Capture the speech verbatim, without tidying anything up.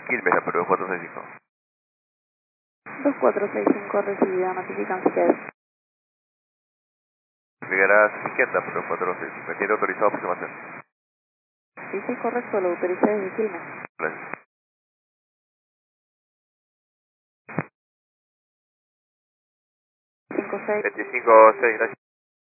Quilmes, Perú, dos cuatro seis cinco. dos cuatro seis cinco recibida, notifican si quieres. Llegará izquierda, Perú, dos cuatro seis cinco. Tiene autorizado aproximación. Sí, sí, correcto, lo autoricé desde Quilmes. Gracias. cinco seis. veinticinco seis, gracias.